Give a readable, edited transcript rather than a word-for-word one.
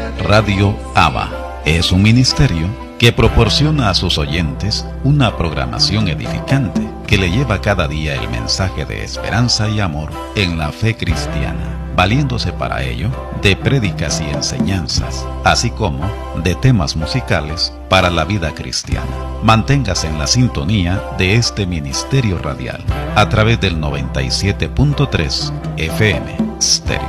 Radio Abba es un ministerio que proporciona a sus oyentes una programación edificante que le lleva cada día el mensaje de esperanza y amor en la fe cristiana, valiéndose para ello de prédicas y enseñanzas, así como de temas musicales para la vida cristiana. Manténgase en la sintonía de este ministerio radial a través del 97.3 FM Stereo.